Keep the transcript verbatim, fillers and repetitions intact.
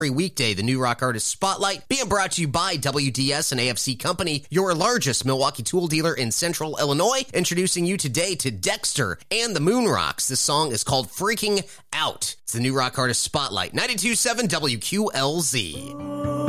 Every weekday, the New Rock Artist Spotlight being brought to you by W D S and A F C Company, your largest Milwaukee tool dealer in Central Illinois, introducing you today to Dexter and the Moon Rocks. This song is called Freaking Out. It's the New Rock Artist Spotlight, ninety-two point seven W Q L Z.